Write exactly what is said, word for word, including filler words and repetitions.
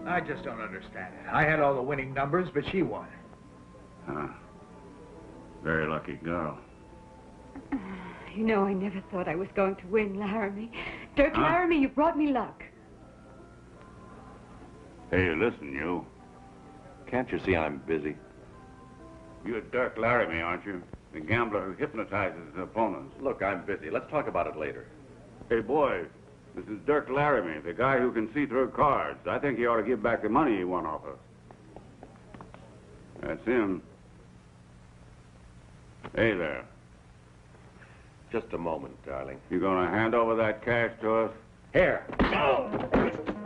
I just don't understand it. I had all the winning numbers, but she won. Huh. Very lucky girl. You know, I never thought I was going to win, Laramie. Dirk Huh? Laramie, you brought me luck. Hey, listen, you. Can't you see I'm busy? You're Dirk Laramie, aren't you? The gambler who hypnotizes his opponents. Look, I'm busy. Let's talk about it later. Hey, boys, this is Dirk Laramie, the guy who can see through cards. I think he ought to give back the money he won off us. That's him. Hey there. Just a moment, darling. You gonna hand over that cash to us? Here.